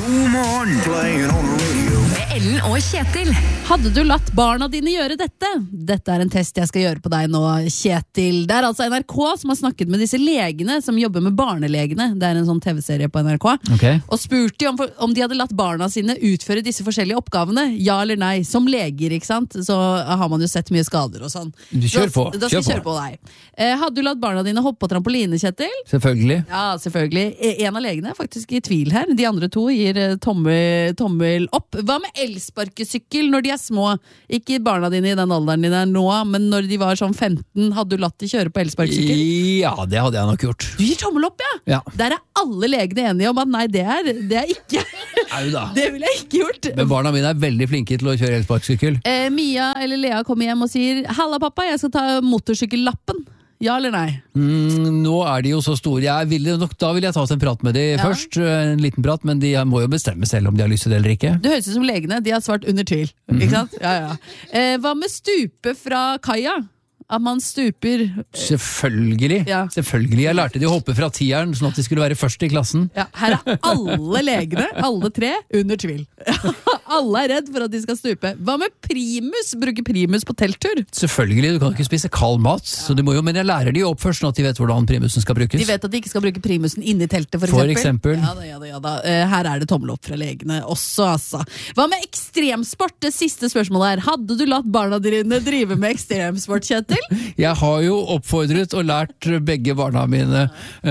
God morgen, playing on the radio. Med Ellen og Kjetil. Hadde du latt barna dine gjøre dette? Dette er en test jeg skal gjøre på deg nå, Kjetil. Det er altså NRK som har snakket med disse legene som jobber med barnelegene. Det er en sånn TV-serie på NRK. Okay. Og spurte de om de hadde latt barna sine utføre disse forskjellige oppgavene. Ja eller nei. Som leger, ikke sant? Så har man jo sett mye skader og sånn. Kjør på. Da skal jeg kjøre på deg. Hadde du latt barna dine hoppe på trampoline, Kjetil? Selvfølgelig. Ja, selvfølgelig. En av legene er faktisk i tvil her. De andre to gir tommel opp. Hva med elsparkesykkel når de er små? Ikke barna dine i den alderen de er nå, men når de var sånn 15, hadde du latt de kjøre på elsparkesykkel? Ja, det hadde jeg nok gjort. Du gir tommel opp, ja? Ja. Der er alle legene enige om at nei, det er ikke. Au da. Det ville jeg ikke gjort. Men barna mine er veldig flinke til å kjøre elsparkesykkel. Mia eller Lea kommer hjem og sier «Halla pappa, jeg skal ta motorsykkellappen». Ja eller nei? Nå er de jo så store. Da vil jeg ta en prat med de først. En liten prat, men de må jo bestemme selv om de har lyst til det eller ikke. Det høres ut som legene, de har svart under tvil. Ikke sant? Ja. Hva med stupe fra kaia? At man stuper... Selvfølgelig. Ja. Selvfølgelig. Jeg lærte de å hoppe fra tieren, sånn at de skulle være først i klassen. Ja, her er alle legene, alle tre, under tvil. Alle er redd for at de skal stupe. Hva med primus? Bruker primus på telttur? Selvfølgelig, du kan ikke spise kald mat, så du må jo, men jeg lærer de jo opp først, sånn at de vet hvordan primusen skal brukes. De vet at de ikke skal bruke primusen inni teltet, for eksempel. Ja da. Her er det tommel opp fra legene også, altså. Hva med ekstremsport? Det siste spørsmålet her. Hadde du latt barna dine drive med ekstremsport, Kjetil? Jeg har jo oppfordret og lært begge barna mine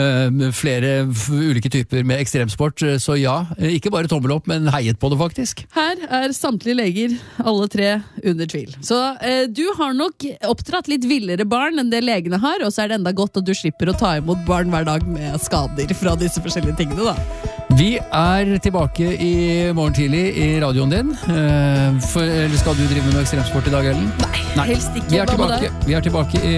flere ulike typer med ekstremsport, så ja, ikke bare tommel opp, men heiet på det faktisk. Her er samtlige leger, alle tre under tvil. Så du har nok oppdratt litt villere barn enn det legene har, og så er det enda godt at du slipper å ta imot barn hver dag med skader fra disse forskjellige tingene da. Vi er tilbake i morgen tidlig i radioen din. Eller skal du drive med ekstremsport i dag, Ellen? Nei, helst ikke. Vi er tilbake i